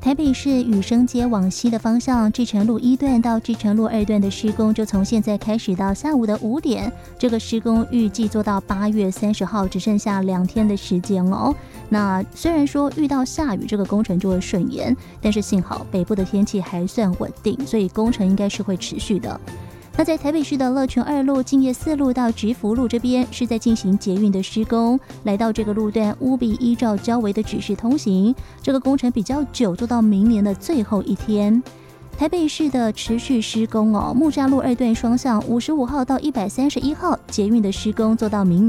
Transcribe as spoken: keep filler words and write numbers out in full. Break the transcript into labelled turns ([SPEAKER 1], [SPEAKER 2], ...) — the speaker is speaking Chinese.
[SPEAKER 1] 台北市羽生街往西的方向，志诚路一段到志诚路二段的施工就从现在开始到下午的五点，这个施工预计做到八月三十号，只剩下两天的时间哦。那虽然说遇到下雨，这个工程就会顺延，但是幸好北部的天气还算稳定，所以工程应该是会持续的。那在台北市的乐泉二路、敬业四路到直福路这边是在进行捷运的施工，来到这个路段务必依照交维的指示通行。这个工程比较久，做到明年的最后一天。台北市的持续施工哦，木栅路二段双向五十五号到一百三十一号捷运的施工做到明年。